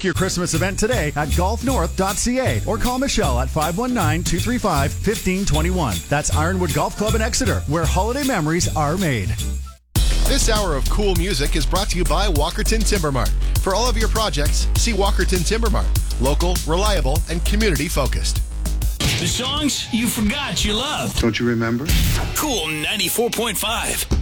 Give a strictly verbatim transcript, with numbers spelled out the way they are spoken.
your Christmas event today at golf north dot c a or call Michelle at five one nine, two three five, one five two one. That's Ironwood Golf Club in Exeter, where holiday memories are made. This hour of cool music is brought to you by Walkerton Timber Mart. For all of your projects, see Walkerton Timber Mart. Local, reliable, and community-focused. The songs you forgot you loved. Don't you remember? Cool ninety-four point five.